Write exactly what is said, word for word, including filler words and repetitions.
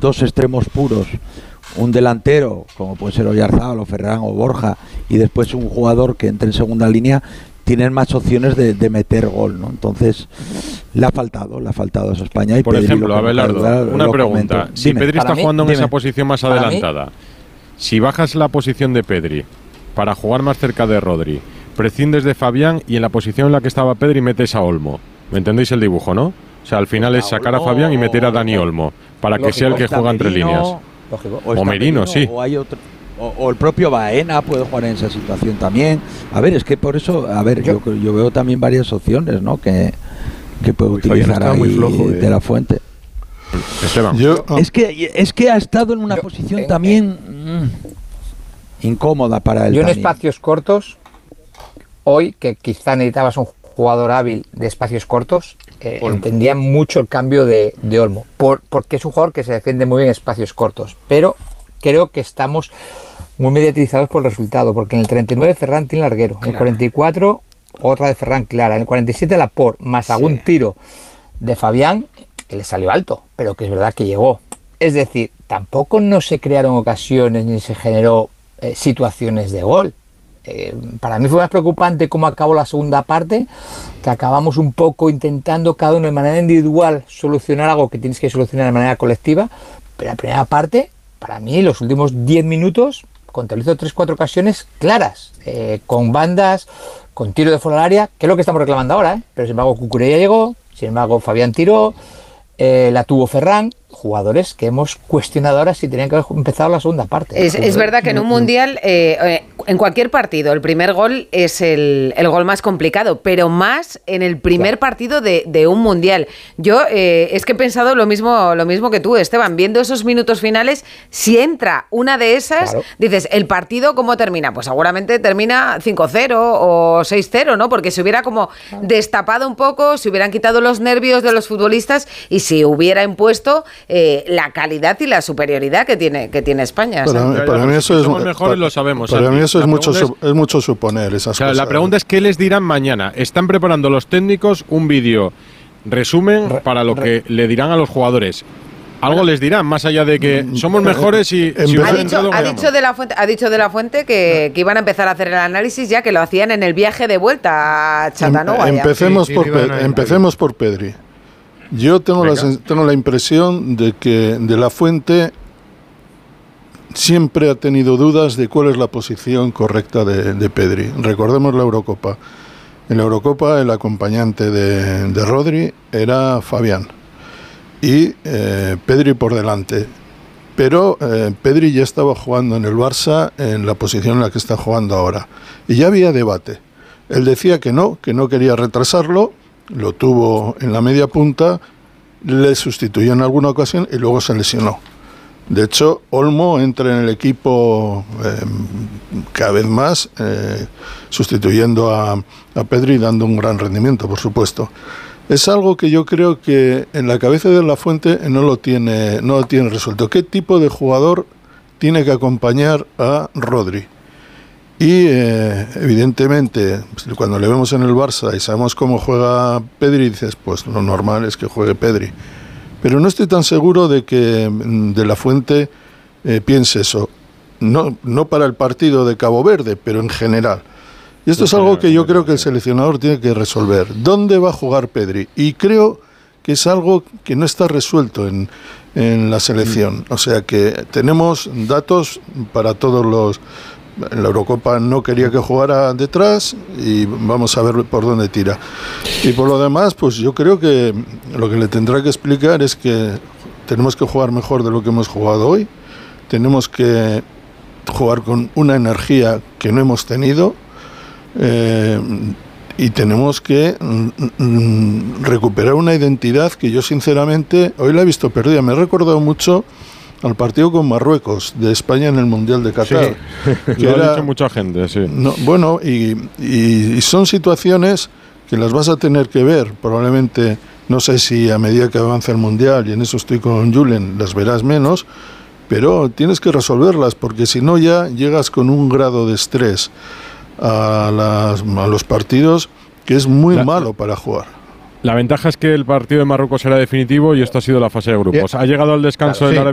dos extremos puros, un delantero, como puede ser Oyarzabal o Ferran o Borja, y después un jugador que entre en segunda línea, tienen más opciones de, de meter gol, ¿no? Entonces, le ha faltado, le ha faltado a España. Y por Pedri, ejemplo, lo, Abelardo, lo, una lo pregunta. comento. Si Dime. Pedri está Para mí, jugando en dime. esa posición más Para adelantada, si bajas la posición de Pedri para jugar más cerca de Rodri, prescindes de Fabián y en la posición en la que estaba Pedri metes a Olmo. ¿Me entendéis el dibujo, no? O sea, al final es sacar a Fabián y meter a Dani Olmo para que sea el que juega entre líneas. Lógico. O, O Merino, Merino, sí. O, hay otro, o, o el propio Baena puede jugar en esa situación también. A ver, es que por eso, a ver, yo, yo, yo veo también varias opciones, ¿no? Que, que puede Uy, utilizar ahí muy flojo, de eh. la Fuente. Esteban. Yo, oh. es, que, es que ha estado en una yo, posición eh, también eh. mmm, incómoda para él. Yo en también. espacios cortos, hoy, que quizá necesitabas un jugador hábil de espacios cortos, eh, entendía mucho el cambio de, de Olmo, por, porque es un jugador que se defiende muy bien en espacios cortos, pero creo que estamos muy mediatizados por el resultado, porque en el treinta y nueve Ferran tiene larguero, en el cuarenta y cuatro otra de Ferran clara, en el cuarenta y siete Laporte, más algún sí. tiro de Fabián, que le salió alto, pero que es verdad que llegó. Es decir, tampoco no se crearon ocasiones ni se generó eh, situaciones de gol. Eh, para mí fue más preocupante cómo acabó la segunda parte, que acabamos un poco intentando cada uno de manera individual solucionar algo que tienes que solucionar de manera colectiva, pero la primera parte, para mí, los últimos diez minutos, contabilizo tres cuatro ocasiones claras, eh, con bandas, con tiro de fuera del área, que es lo que estamos reclamando ahora, ¿eh? Pero sin embargo Cucurella llegó, sin embargo Fabián tiró, eh, la tuvo Ferran, jugadores que hemos cuestionado ahora si tenían que haber empezado la segunda parte. Es, es verdad que en un mundial, eh, eh, en cualquier partido, el primer gol es el, el gol más complicado, pero más en el primer claro. partido de, de un mundial. Yo eh, es que he pensado lo mismo, lo mismo que tú, Esteban, viendo esos minutos finales, si entra una de esas, claro. dices, ¿el partido cómo termina? Pues seguramente termina cinco cero o seis cero, ¿no? Porque se hubiera como claro. destapado un poco, se hubieran quitado los nervios de los futbolistas y se hubiera impuesto Eh, la calidad y la superioridad que tiene que tiene España. Para, mí, para mí eso es somos mejores lo sabemos. Para mí eso es mucho, es, es mucho suponer esas o sea, cosas. La pregunta es qué les dirán mañana. Están preparando los técnicos un vídeo resumen re, para lo re, que le dirán a los jugadores. Algo les dirán, más allá de que somos mejores y si ha, dicho, ha, dicho de la fuente, ha dicho de la Fuente que, que iban a empezar a hacer el análisis ya que lo hacían en el viaje de vuelta a Chattanooga. Em, empecemos, sí, por sí, Pe- empecemos por Pedri. Yo tengo la, tengo la impresión de que De la Fuente siempre ha tenido dudas de cuál es la posición correcta de, de Pedri. Recordemos la Eurocopa. En la Eurocopa el acompañante de, de Rodri era Fabián y eh, Pedri por delante. Pero eh, Pedri ya estaba jugando en el Barça en la posición en la que está jugando ahora. Y ya había debate. Él decía que no, que no quería retrasarlo. Lo tuvo en la media punta, le sustituyó en alguna ocasión y luego se lesionó. De hecho, Olmo entra en el equipo eh, cada vez más, eh, sustituyendo a, a Pedri y dando un gran rendimiento, por supuesto. Es algo que yo creo que en la cabeza de la Fuente no lo tiene, no lo tiene resuelto. ¿Qué tipo de jugador tiene que acompañar a Rodri? Y eh, evidentemente cuando le vemos en el Barça y sabemos cómo juega Pedri, dices, pues lo normal es que juegue Pedri. Pero no estoy tan seguro de que De la Fuente eh, piense eso. No, no para el partido de Cabo Verde, pero en general. Y esto es algo que yo creo que el seleccionador tiene que resolver. ¿Dónde va a jugar Pedri? Y creo que es algo que no está resuelto en, en la selección. O sea que tenemos datos para todos los... En la Eurocopa no quería que jugara detrás y vamos a ver por dónde tira. Y por lo demás, pues yo creo que lo que le tendrá que explicar es que tenemos que jugar mejor de lo que hemos jugado hoy, tenemos que jugar con una energía que no hemos tenido eh, y tenemos que mm, recuperar una identidad que yo sinceramente hoy la he visto perdida. Me he recordado mucho al partido con Marruecos de España en el Mundial de Qatar. Sí, que lo era, ha dicho mucha gente, sí. No, bueno, y, y, y son situaciones que las vas a tener que ver, probablemente, no sé si a medida que avance el Mundial, y en eso estoy con Julen, las verás menos, pero tienes que resolverlas, porque si no ya llegas con un grado de estrés a, las, a los partidos que es muy la, malo para jugar. La ventaja es que el partido de Marruecos era definitivo y esto ha sido la fase de grupos. Ha llegado al descanso claro, sí. de la